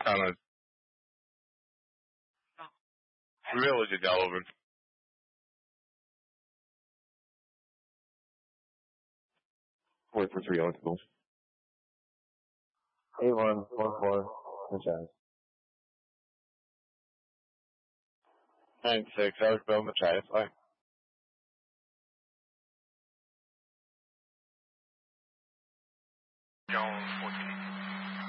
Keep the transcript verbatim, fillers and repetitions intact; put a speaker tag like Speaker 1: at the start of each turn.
Speaker 1: kind of really good over.
Speaker 2: Four for three eligible. Eight one four four. Franchise.
Speaker 1: Nine six. Eligible. Machias. Fine.
Speaker 3: Jones,